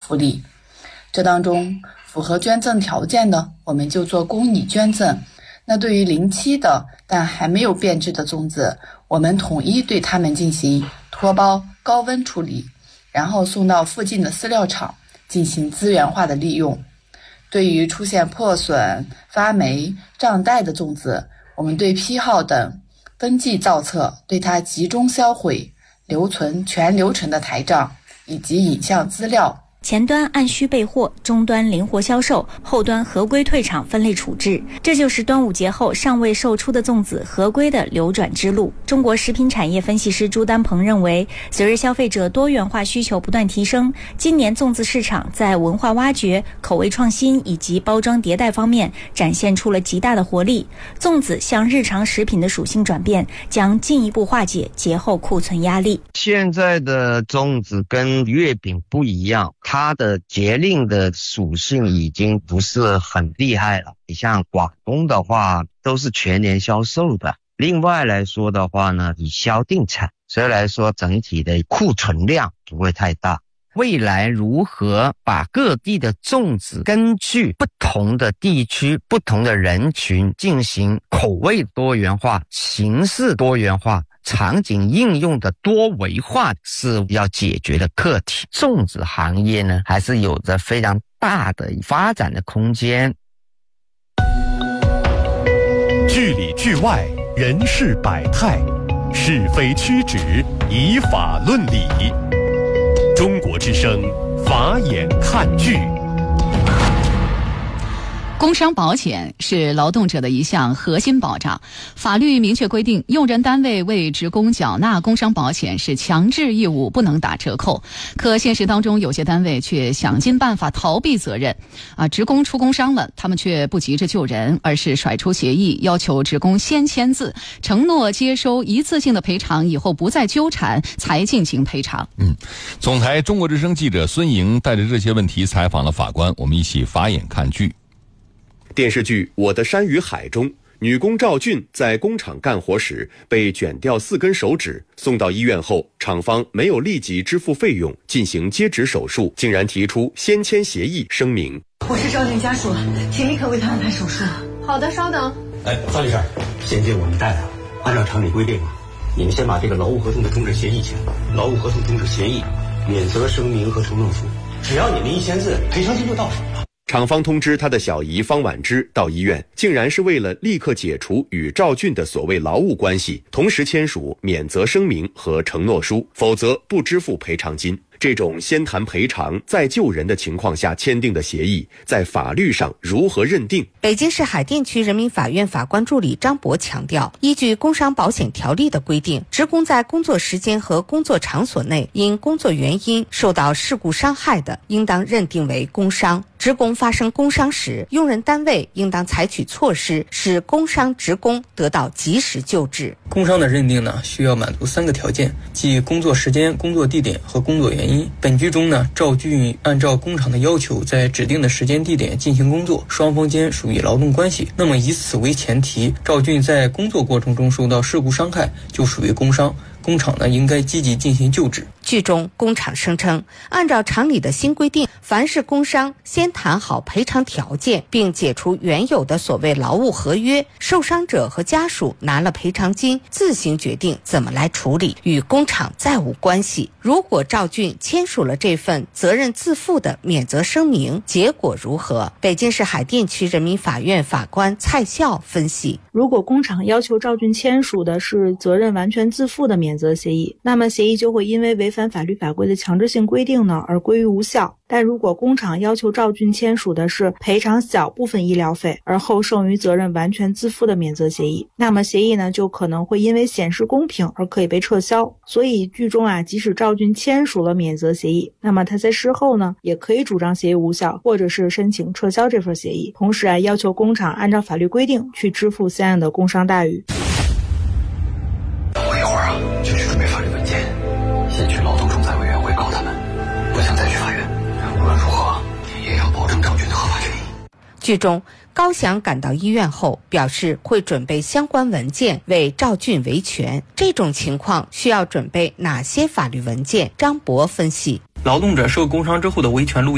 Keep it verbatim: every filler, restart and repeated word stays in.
福利。这当中符合捐赠条件的，我们就做公拟捐赠。那对于临期的但还没有变质的粽子，我们统一对它们进行脱包、高温处理，然后送到附近的饲料厂进行资源化的利用。对于出现破损、发霉、胀袋的粽子，我们对批号等登记造册，对它集中销毁，留存全流程的台账以及影像资料。 前端按需备货，终端灵活销售，后端合规退场分类处置，这就是端午节后尚未售出的粽子合规的流转之路。中国食品产业分析师朱丹鹏认为，随着消费者多元化需求不断提升，今年粽子市场在文化挖掘、口味创新以及包装迭代方面展现出了极大的活力。粽子向日常食品的属性转变，将进一步化解节后库存压力。 现在的粽子跟月饼不一样，它的节令的属性已经不是很厉害了。你像广东的话都是全年销售的。另外来说的话呢，以销定产，所以来说整体的库存量不会太大。未来如何把各地的粽子根据不同的地区、不同的人群进行口味多元化、形式多元化、场景应用的多维化，是要解决的课题。粽子行业呢，还是有着非常大的发展的空间。 剧里剧外，人事百态，是非曲直，以法论理。中国之声，法眼看剧。 工伤保险是劳动者的一项核心保障，法律明确规定，用人单位为职工缴纳工伤保险是强制义务，不能打折扣。可现实当中，有些单位却想尽办法逃避责任。啊，职工出工伤了，他们却不急着救人，而是甩出协议，要求职工先签字，承诺接收一次性的赔偿，以后不再纠缠，才进行赔偿。 嗯，总台中国之声记者孙莹带着这些问题采访了法官，我们一起法眼看剧。 电视剧《我的山与海》中，女工赵俊在工厂干活时被卷掉四根手指，送到医院后，厂方没有立即支付费用进行接指手术，竟然提出先签协议声明。 我是赵俊家属，请立刻为他安排手术。 好的，稍等。 哎，张律师，先接我们带他，按照厂里规定啊，你们先把这个劳务合同的终止协议签，劳务合同终止协议、免责声明和承诺书，只要你们一签字，赔偿金就到手了。 厂方通知他的小姨方婉芝到医院，竟然是为了立刻解除与赵俊的所谓劳务关系，同时签署免责声明和承诺书，否则不支付赔偿金。这种先谈赔偿再救人的情况下签订的协议，在法律上如何认定？ 北京市海淀区人民法院法官助理张博强调，依据工伤保险条例的规定，职工在工作时间和工作场所内因工作原因受到事故伤害的，应当认定为工伤。职工发生工伤时，用人单位应当采取措施，使工伤职工得到及时救治。 工伤的认定呢，需要满足三个条件，即工作时间、工作地点和工作原因。本剧中呢，赵俊按照工厂的要求，在指定的时间地点进行工作，双方间属于劳动关系。那么以此为前提，赵俊在工作过程中受到事故伤害，就属于工伤。工厂呢，应该积极进行救治。 剧中工厂声称，按照厂里的新规定，凡是工伤先谈好赔偿条件，并解除原有的所谓劳务合约，受伤者和家属拿了赔偿金，自行决定怎么来处理，与工厂再无关系。如果赵俊签署了这份责任自负的免责声明，结果如何？北京市海淀区人民法院法官蔡笑分析， 如果工厂要求赵俊签署的是责任完全自负的免责协议，那么协议就会因为违反法律法规的强制性规定呢而归于无效。但如果工厂要求赵俊签署的是赔偿小部分医疗费而后剩余责任完全自负的免责协议，那么协议呢就可能会因为显示公平而可以被撤销。所以剧中啊，即使赵俊签署了免责协议，那么他在事后呢也可以主张协议无效，或者是申请撤销这份协议，同时啊要求工厂按照法律规定去支付相应的工伤待遇。 等我一会儿啊，就去准备法律文件，先去劳动仲裁委员会告他们，不想再去法院。无论如何，也要保证赵俊的合法权益。 剧中高翔赶到医院后表示会准备相关文件为赵俊维权，这种情况需要准备哪些法律文件？张博分析， 劳动者受工伤之后的维权路